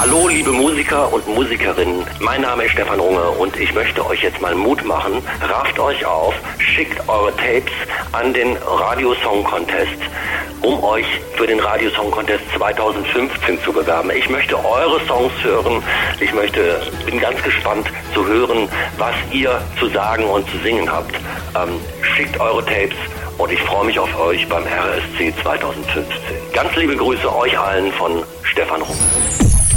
Hallo liebe Musiker und Musikerinnen, mein Name ist Stefan Runge und ich möchte euch jetzt mal Mut machen. Rafft euch auf, schickt eure Tapes an den Radio Song Contest, um euch für den Radio Song Contest 2015 zu bewerben. Ich möchte eure Songs hören, bin ganz gespannt zu hören, was ihr zu sagen und zu singen habt. Schickt eure Tapes und ich freue mich auf euch beim RSC 2015. Ganz liebe Grüße euch allen von Stefan Runge.